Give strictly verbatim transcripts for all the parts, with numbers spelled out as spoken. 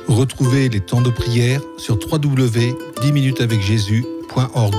Retrouvez les temps de prière sur w w w point dix minutes avec jésus point org.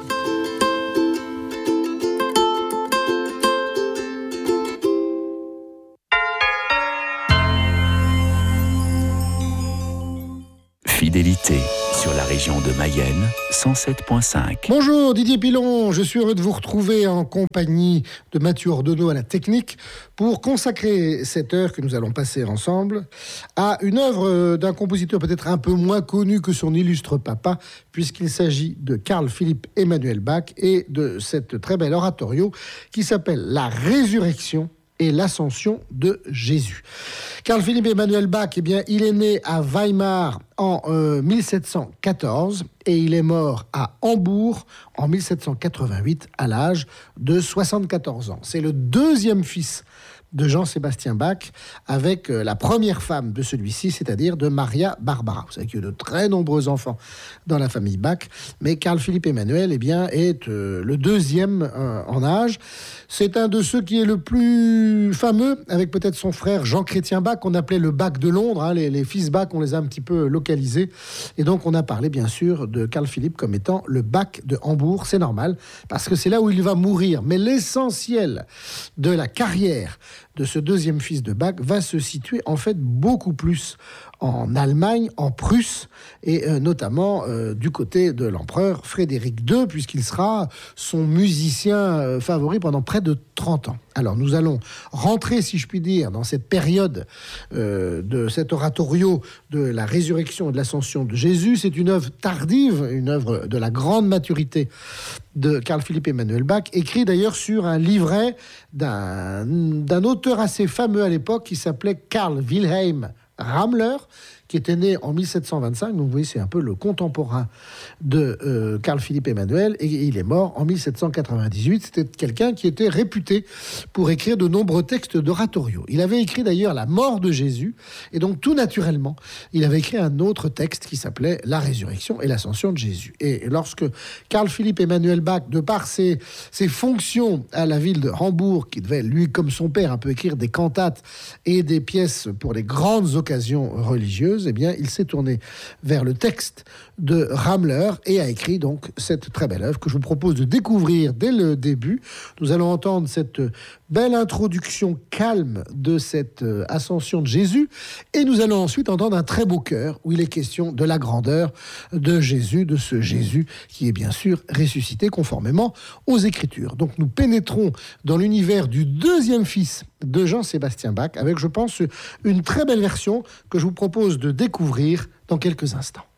Fidélité sur la région de Mayenne, cent sept virgule cinq. Bonjour Didier Pilon, je suis heureux de vous retrouver en compagnie de Mathieu Ordonneau à la technique pour consacrer cette heure que nous allons passer ensemble à une œuvre d'un compositeur peut-être un peu moins connu que son illustre papa, puisqu'il s'agit de Carl Philipp Emanuel Bach et de cette très belle oratorio qui s'appelle La Résurrection et l'Ascension de Jésus. Carl Philipp Emanuel Bach, eh bien, il est né à Weimar en euh, mille sept cent quatorze et il est mort à Hambourg en mille sept cent quatre-vingt-huit à l'âge de soixante-quatorze ans. C'est le deuxième fils de Jean-Sébastien Bach avec euh, la première femme de celui-ci, c'est-à-dire de Maria Barbara. Vous savez qu'il y a de très nombreux enfants dans la famille Bach, mais Carl Philipp Emanuel eh bien, est euh, le deuxième euh, en âge. C'est un de ceux qui est le plus fameux, avec peut-être son frère Jean-Chrétien Bach, qu'on appelait le Bach de Londres. Hein, les, les fils Bach, on les a un petit peu localisés. Et donc, on a parlé, bien sûr, de Carl Philipp comme étant le Bach de Hambourg. C'est normal, parce que c'est là où il va mourir. Mais l'essentiel de la carrière de ce deuxième fils de Bach va se situer en fait beaucoup plus en Allemagne, en Prusse, et euh, notamment euh, du côté de l'empereur Frédéric deux, puisqu'il sera son musicien euh, favori pendant près de trente ans. Alors nous allons rentrer, si je puis dire, dans cette période euh, de cet oratorio de la résurrection et de l'ascension de Jésus. C'est une œuvre tardive, une œuvre de la grande maturité de Carl Philipp Emanuel Bach, écrit d'ailleurs sur un livret d'un, d'un auteur assez fameux à l'époque qui s'appelait Karl Wilhelm Ramler, qui était né en mille sept cent vingt-cinq, donc vous voyez, c'est un peu le contemporain de euh, Carl Philipp Emanuel, et il est mort en mille sept cent quatre-vingt-dix-huit. C'était quelqu'un qui était réputé pour écrire de nombreux textes d'oratorio. Il avait écrit d'ailleurs La mort de Jésus, et donc tout naturellement, il avait écrit un autre texte qui s'appelait La résurrection et l'ascension de Jésus. Et lorsque Carl Philipp Emanuel Bach, de par ses, ses fonctions à la ville de Hambourg, qui devait, lui, comme son père, un peu écrire des cantates et des pièces pour les grandes occasions religieuses, eh bien, il s'est tourné vers le texte de Ramler et a écrit donc cette très belle œuvre que je vous propose de découvrir dès le début. Nous allons entendre cette belle introduction calme de cette ascension de Jésus et nous allons ensuite entendre un très beau chœur où il est question de la grandeur de Jésus, de ce Jésus qui est bien sûr ressuscité conformément aux Écritures. Donc nous pénétrons dans l'univers du deuxième fils de Jean-Sébastien Bach avec, je pense, une très belle version que je vous propose de découvrir dans quelques instants.